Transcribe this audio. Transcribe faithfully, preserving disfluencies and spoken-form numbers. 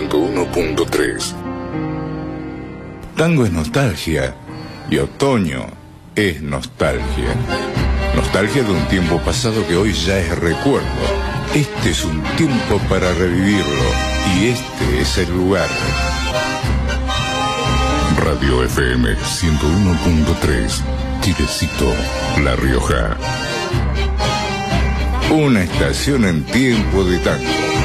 ciento uno punto tres. Tango es nostalgia y otoño es nostalgia. Nostalgia de un tiempo pasado que hoy ya es recuerdo. Este es un tiempo para revivirlo y este es el lugar. Radio F M ciento uno punto tres, Chilecito, La Rioja. Una estación en tiempo de tango.